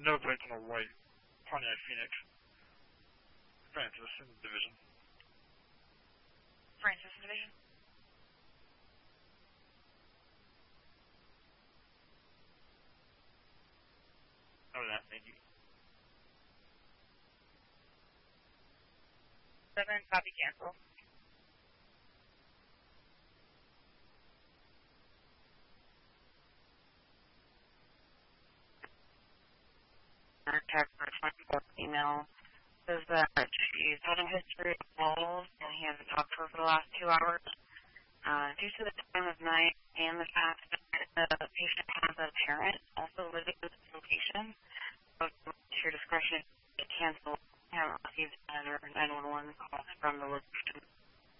No plates on a white Pontiac Phoenix. Francis in the division. Francis in division. Over that, thank you. 7, copy, cancel. Text or 24 email says that she's had a history of falls and he hasn't talked to her for the last 2 hours. Due to the time of night and the fact that the patient has a parent also living in this location, so to your discretion, cancel. I haven't received another 911 calls from the location.